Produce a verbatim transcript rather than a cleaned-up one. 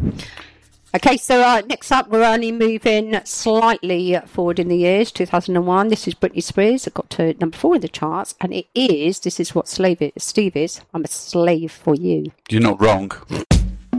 Okay, so uh, next up, we're only moving slightly forward in the years, two thousand one. This is Britney Spears. It got to number four in the charts, and it is, this is what slave it, Steve is, I'm a slave for you. You're not wrong.